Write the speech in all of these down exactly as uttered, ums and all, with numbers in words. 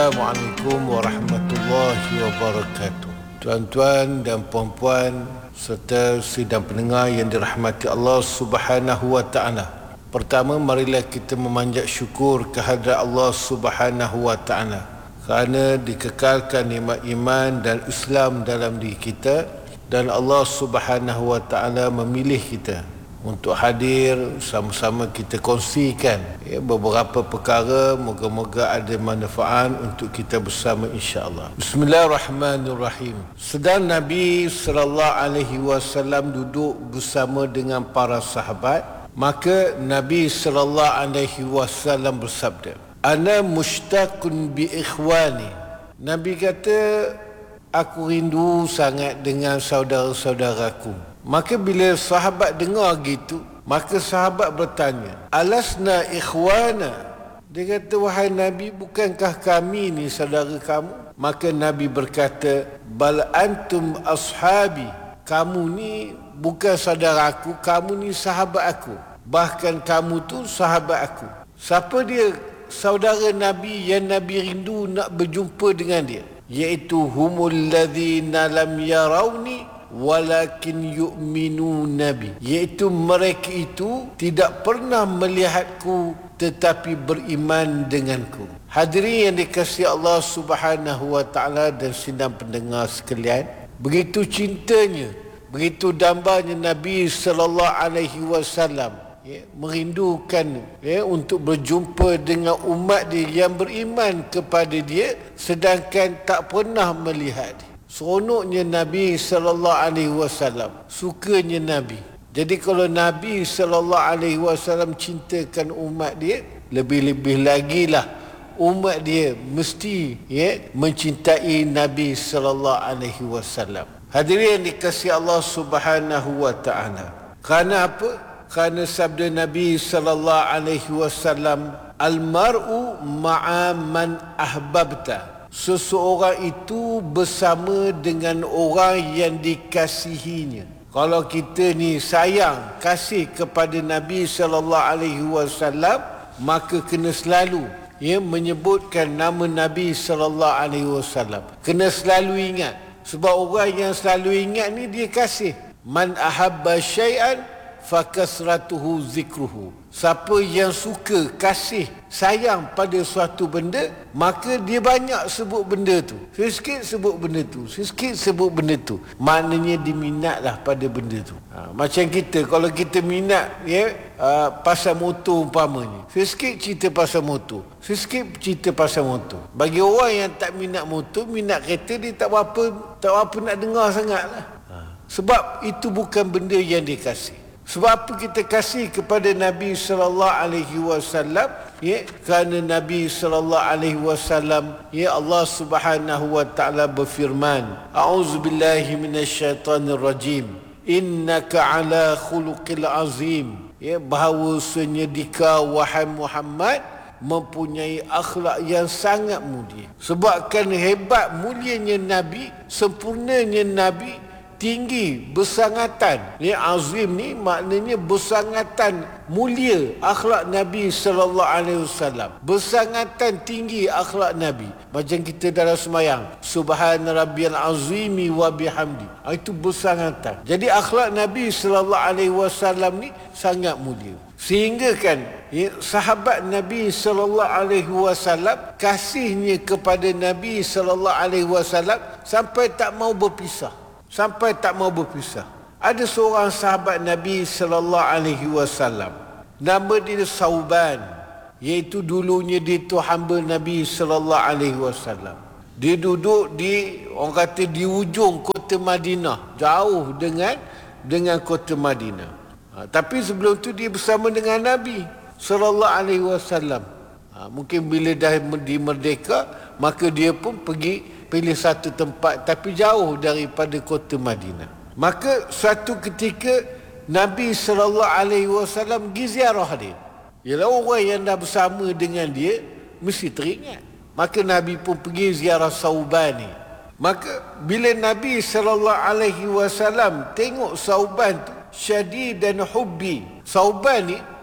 Assalamualaikum warahmatullahi wabarakatuh. Tuan-tuan dan puan-puan serta sidang pendengar yang dirahmati Allah Subhanahu wa taala. Pertama, marilah kita memanjat syukur kehadrat Allah Subhanahu wa taala kerana dikekalkan nikmat iman dan Islam dalam diri kita, dan Allah Subhanahu wa taala memilih kita untuk hadir sama-sama kita kongsikan ya, beberapa perkara, moga-moga ada manfaat untuk kita bersama insya-Allah. Bismillahirrahmanirrahim. Sedang Nabi sallallahu alaihi wasallam duduk bersama dengan para sahabat, maka Nabi sallallahu alaihi wasallam bersabda, "Ana mushtaqun bi ikhwani." Nabi kata, aku rindu sangat dengan saudara-saudaraku. Maka bila sahabat dengar gitu, maka sahabat bertanya, "Alasna ikhwana?" Dia kata, "Wahai Nabi, bukankah kami ni saudara kamu?" Maka Nabi berkata, "Bal antum ashabi." Kamu ni bukan saudara aku, kamu ni sahabat aku. Bahkan kamu tu sahabat aku. Siapa dia saudara Nabi yang Nabi rindu nak berjumpa dengan dia? Iaitu humul ladzina lam yarawni walakin yu'minu nabi, iaitu mereka itu tidak pernah melihatku tetapi beriman denganku. Hadirin yang dikasihi Allah Subhanahu wa taala dan sidang pendengar sekalian, begitu cintanya, begitu dambanya Nabi sallallahu alaihi wasallam ya, merindukan ya, untuk berjumpa dengan umat dia yang beriman kepada dia sedangkan tak pernah melihat dia. Seronoknya Nabi sallallahu alaihi wasallam, sukanya Nabi. Jadi kalau Nabi sallallahu alaihi wasallam cintakan umat dia, lebih-lebih lagi lah umat dia mesti ya mencintai Nabi sallallahu alaihi wasallam. Hadirin yang dikasihi Allah Subhanahu wa taala. Kerana apa? Kerana sabda Nabi sallallahu alaihi wasallam, "Al-mar'u ma'a man ahbabta." Seseorang itu bersama dengan orang yang dikasihinya. Kalau kita ni sayang, kasih kepada Nabi sallallahu alaihi wasallam, maka kena selalu ya menyebutkan nama Nabi sallallahu alaihi wasallam. Kena selalu ingat, sebab orang yang selalu ingat ni dia kasih. Man ahabba syai'an fakasratuhu zikruhu. Siapa yang suka, kasih, sayang pada suatu benda, maka dia banyak sebut benda tu. Sikit sebut benda tu, sikit sebut benda tu. Maknanya diminatlah pada benda tu. Ha, macam kita, kalau kita minat ya uh, pasal motor umpamanya, sikit cerita pasal motor, sikit cerita pasal motor. Bagi orang yang tak minat motor, minat kereta, dia tak berapa tak berapa nak dengar sangatlah. Ha, sebab itu bukan benda yang dia kasih. Sebab apa kita kasih kepada Nabi sallallahu alaihi wasallam? Ya, kerana Nabi sallallahu alaihi wasallam, ya Allah Subhanahu wa taala berfirman, "A'udzubillahi minasyaitonir rajim. Innaka ala khuluqil azim." Ya, bahawasanya dikau wahai Muhammad mempunyai akhlak yang sangat mulia. Sebabkan hebat mulianya Nabi, sempurnanya Nabi, tinggi, bersangatan. Ni azim ni maknanya bersangatan mulia akhlak Nabi sallallahu alaihi wasallam. Bersangatan tinggi akhlak Nabi. Macam kita dalam sembahyang, subhana rabbiyal azimi wa bihamdi. Itu bersangatan. Jadi akhlak Nabi sallallahu alaihi wasallam ni sangat mulia. Sehingga kan ya, sahabat Nabi sallallahu alaihi wasallam kasihnya kepada Nabi sallallahu alaihi wasallam sampai tak mau berpisah. Sampai tak mau berpisah. Ada seorang sahabat Nabi sallallahu alaihi wasallam, nama dia Sauban, iaitu dulunya dia tu hamba Nabi sallallahu alaihi wasallam. Dia duduk di, orang kata, di ujung kota Madinah, jauh dengan dengan kota Madinah. Ha, tapi sebelum tu dia bersama dengan Nabi sallallahu alaihi wasallam. Ha, mungkin bila dah di merdeka, maka dia pun pergi pilih satu tempat tapi jauh daripada kota Madinah. Maka suatu ketika Nabi sallallahu alaihi wasallam pergi ziarah dia. Ialah orang yang dah bersama dengan dia mesti teringat. Maka Nabi pun pergi ziarah Sauban ni. Maka bila Nabi sallallahu alaihi wasallam tengok Sauban tu syadid dan hubbi. Sauban ni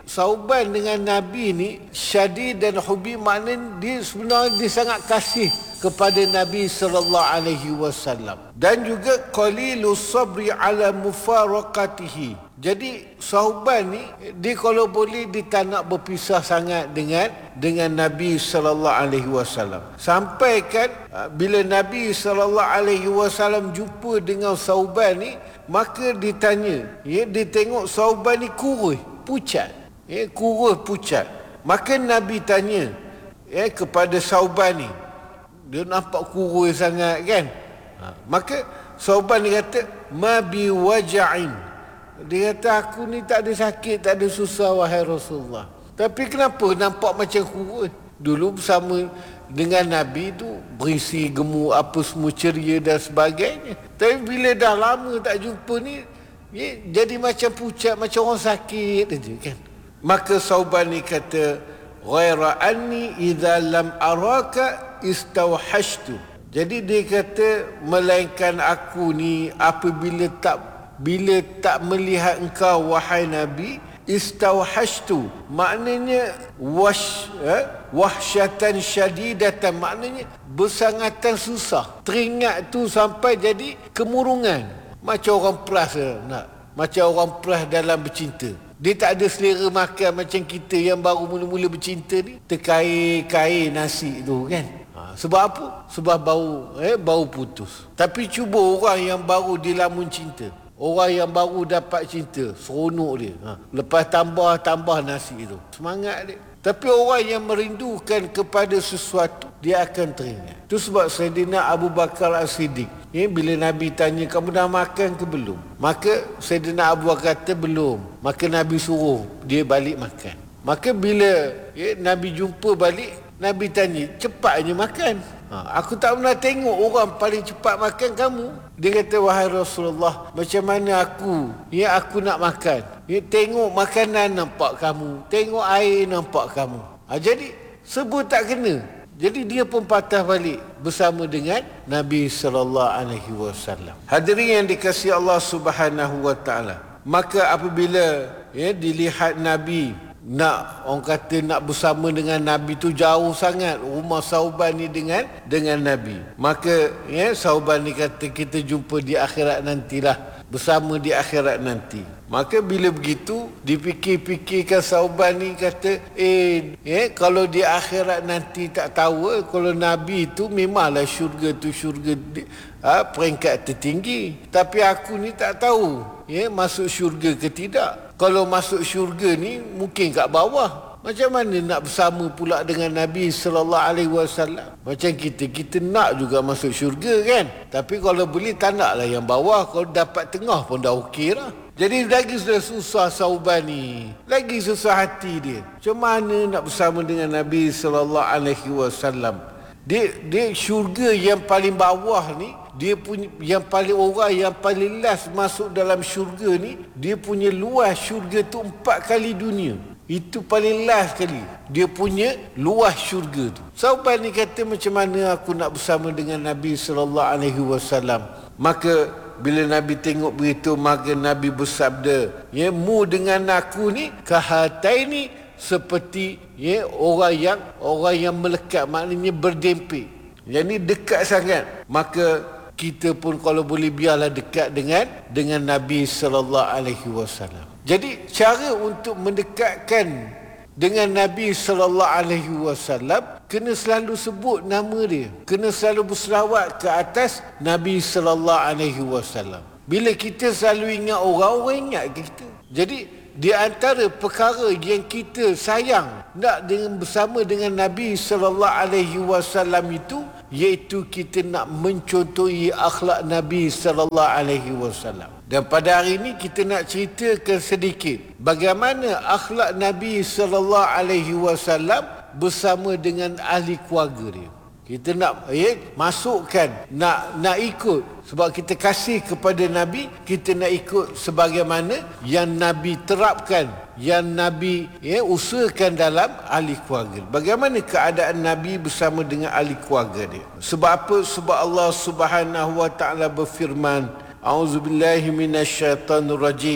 Sauban dengan Nabi ni syadid dan hubi, maknanya dia sebenarnya dia sangat kasih kepada Nabi sallallahu alaihi wasallam, dan juga qalilus sabri ala mufaraqatihi. Jadi Sauban ni dia kalau boleh dia tak nak berpisah sangat dengan dengan Nabi sallallahu alaihi wasallam. Sampai kan bila Nabi sallallahu alaihi wasallam jumpa dengan Sauban ni, maka ditanya, ya, dia tengok Sauban ni kurus, pucat, ya, kurus pucat. Maka Nabi tanya, ya, kepada Sauban ni, dia nampak kurus sangat kan. Ha, maka Sauban ni kata, ma bi waja'in. Dia kata, aku ni tak ada sakit, tak ada susah wahai Rasulullah. Tapi kenapa nampak macam kurus? Dulu bersama dengan Nabi tu berisi gemuk apa semua, ceria dan sebagainya. Tapi bila dah lama tak jumpa ni, ya, jadi macam pucat, macam orang sakit aja kan. Maka Sauban ni kata, ghaira anni idza lam araka istawhashtu. Jadi dia kata, melainkan aku ni apabila tak bila tak melihat engkau wahai Nabi, istawhashtu, maknanya wash eh, wahsyatan syadidatan, maknanya bersangatan susah, teringat tu sampai jadi kemurungan, macam orang peras nak, macam orang peras dalam bercinta. Dia tak ada selera makan macam kita yang baru mula-mula bercinta ni, terkair-kair nasi tu kan. Ha, sebab apa? Sebab bau eh bau putus. Tapi cuba orang yang baru dilamun cinta, orang yang baru dapat cinta, seronok dia. Ha, lepas tambah-tambah nasi tu, semangat dia. Tapi orang yang merindukan kepada sesuatu, dia akan teringat. Itu sebab Sayyidina Abu Bakar As-Siddiq, ya, bila Nabi tanya, kamu dah makan ke belum? Maka Sayyidina Abu Bakar kata belum. Maka Nabi suruh dia balik makan. Maka bila, ya, Nabi jumpa balik, Nabi tanya, cepatnya makan. Ha, aku tak pernah tengok orang paling cepat makan kamu. Dia kata, wahai Rasulullah, macam mana aku, ya, aku nak makan, ya, tengok makanan nampak kamu, tengok air nampak kamu. Ha, jadi sebut tak kena. Jadi dia pun patah balik bersama dengan Nabi sallallahu alaihi wasallam. Hadirin yang dikasihi Allah Subhanahu wa taala, maka apabila, ya, dilihat Nabi nak, orang kata nak bersama dengan Nabi tu jauh sangat rumah Sauban ni dengan dengan Nabi, maka, ya, Sauban ni kata, kita jumpa di akhirat nantilah, bersama di akhirat nanti. Maka bila begitu dipikir-pikirkan Sauban ni kata, eh, eh kalau di akhirat nanti tak tahu, eh, kalau Nabi tu memanglah syurga tu syurga ha, peringkat tertinggi, tapi aku ni tak tahu, ya, masuk syurga ke tidak. Kalau masuk syurga ni mungkin kat bawah. Macam mana nak bersama pula dengan Nabi sallallahu alaihi wasallam? Macam kita, kita nak juga masuk syurga kan? Tapi kalau boleh tak naklah yang bawah, kalau dapat tengah pun dah okey lah. Jadi lagi sudah susah Sauban ni, lagi susah hati dia. Macam mana nak bersama dengan Nabi sallallahu alaihi wasallam? Dia dia syurga yang paling bawah ni, dia punya yang paling, orang yang paling last masuk dalam syurga ni, dia punya luas syurga tu empat kali dunia. Itu paling last kali dia punya luas syurga tu. Sauban ni kata, macam mana aku nak bersama dengan Nabi sallallahu alaihi wasallam? Maka bila Nabi tengok begitu, maka Nabi bersabda, ya, mu dengan aku ni kahataini, seperti, ya, orang yang orang yang melekat, maknanya berdempit. Yang ni dekat sangat. Maka kita pun kalau boleh biarlah dekat dengan dengan Nabi sallallahu alaihi wasallam. Jadi cara untuk mendekatkan dengan Nabi sallallahu alaihi wasallam, kena selalu sebut nama dia, kena selalu berselawat ke atas Nabi sallallahu alaihi wasallam. Bila kita selalu ingat orang, orang ingat kita. Jadi di antara perkara yang kita sayang nak dengan bersama dengan Nabi sallallahu alaihi wasallam itu, iaitu kita nak mencontohi akhlak Nabi sallallahu alaihi wasallam. Dan pada hari ini kita nak ceritakan sedikit bagaimana akhlak Nabi sallallahu alaihi wasallam bersama dengan ahli keluarga dia. Kita nak, ya, masukkan, nak nak ikut, sebab kita kasih kepada Nabi, kita nak ikut sebagaimana yang Nabi terapkan, yang Nabi, ya, usahakan dalam ahli keluarga. Bagaimana keadaan Nabi bersama dengan ahli keluarga dia? Sebab apa? Sebab Allah Subhanahu wa taala berfirman, A'udzubillahi minasyaitanirrajim.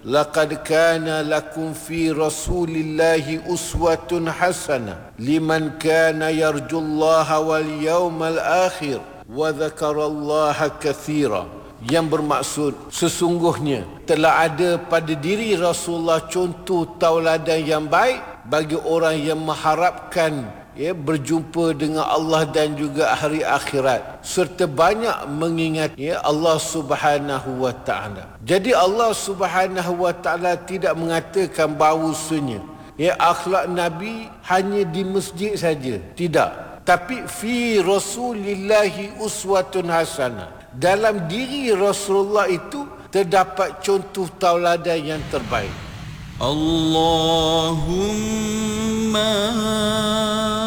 laqad kana lakum fi rasulillahi uswatun hasanah liman kana yarjullaha wal yawmal akhir wa dzakarallaha katsira. Yang bermaksud, sesungguhnya telah ada pada diri Rasulullah contoh tauladan yang baik bagi orang yang mengharapkan ya, berjumpa dengan Allah dan juga hari akhirat, serta banyak mengingat ya, Allah Subhanahu wa taala. Jadi Allah Subhanahu wa taala tidak mengatakan bahawasanya ya, akhlak Nabi hanya di masjid saja, tidak, tapi fi rasulillahi uswatun hasanah. Dalam diri Rasulullah itu terdapat contoh tauladan yang terbaik. Allahumma